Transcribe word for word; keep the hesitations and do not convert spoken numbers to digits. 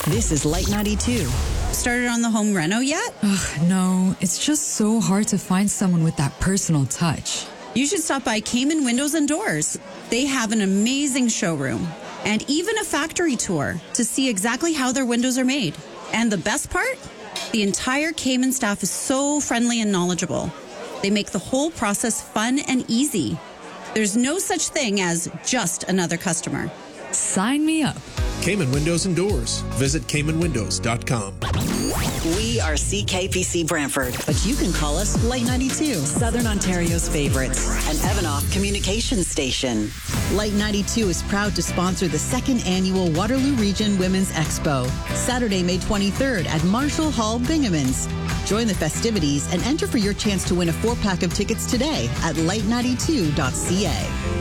This is Light ninety-two. Started on the home reno yet? Ugh, no, it's just so hard to find someone with that personal touch. You should stop by Cayman Windows and Doors. They have an amazing showroom and even a factory tour to see exactly how their windows are made. And the best part? The entire Cayman staff is so friendly and knowledgeable. They make the whole process fun and easy. There's no such thing as just another customer. Sign me up. Cayman Windows and Doors. Visit Cayman Windows dot com. We are C K P C Brantford, but you can call us Light ninety-two, Southern Ontario's favorites, an Evanoff communications station. Light ninety-two is proud to sponsor the second annual Waterloo Region Women's Expo, Saturday, May twenty-third at Marshall Hall, Bingamons. Join the festivities and enter for your chance to win a four-pack of tickets today at light ninety-two dot c a.